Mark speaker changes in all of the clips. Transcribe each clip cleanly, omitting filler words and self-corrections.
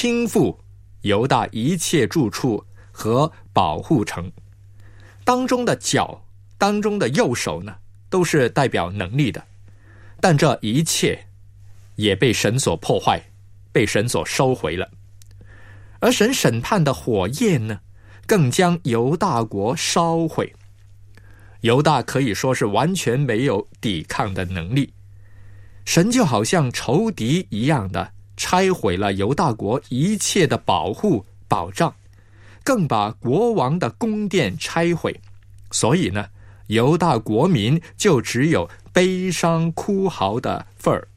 Speaker 1: 倾覆犹大一切住处和保护城。当中的脚，当中的右手呢，都是代表能力的，但这一切也被神所破坏，被神所收回了。而神审判的火焰呢，更将犹大国烧毁。犹大可以说是完全没有抵抗的能力，神就好像仇敌一样的拆毁了犹大国一切的保护保障，更把国王的宫殿拆毁。所以呢，犹大国民就只有悲伤哭嚎的份儿。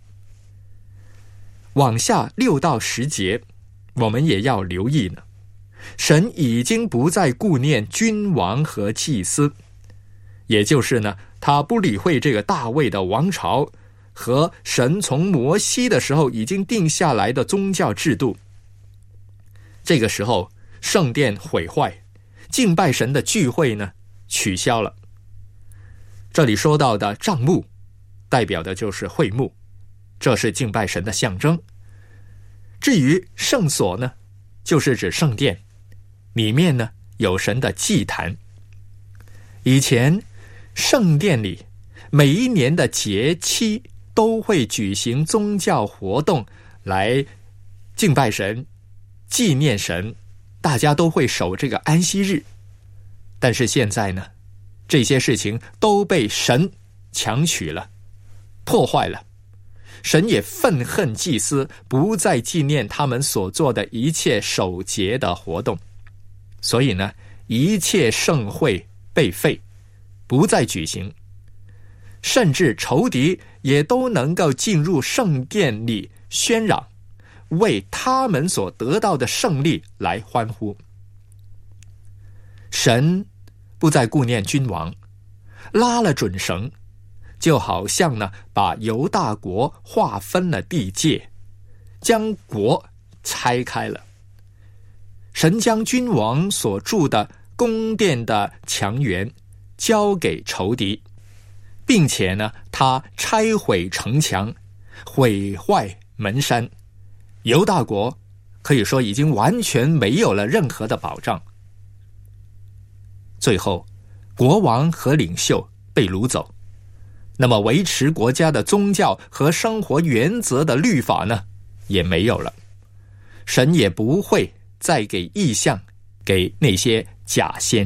Speaker 1: 往下6到10节，我们也要留意呢，神已经不再顾念君王和祭司，也就是呢，他不理会这个大卫的王朝和神从摩西的时候已经定下来的宗教制度。这个时候圣殿毁坏，敬拜神的聚会呢取消了。这里说到的帐幕代表的就是会幕，这是敬拜神的象征。至于圣所呢，就是指圣殿，里面呢有神的祭坛。以前圣殿里每一年的节期都会举行宗教活动来敬拜神、纪念神，大家都会守这个安息日。但是现在呢，这些事情都被神强取了，破坏了。神也愤恨祭司，不再纪念他们所做的一切守节的活动。所以呢，一切盛会被废，不再举行。甚至仇敌也都能够进入圣殿里喧嚷，为他们所得到的胜利来欢呼。神不再顾念君王，拉了准绳，就好像呢把犹大国划分了地界，将国拆开了。神将君王所住的宫殿的墙垣交给仇敌，并且呢他拆毁城墙，毁坏门山。犹大国可以说已经完全没有了任何的保障。最后国王和领袖被掳走，那么维持国家的宗教和生活原则的律法呢也没有了。神也不会再给异象给那些假先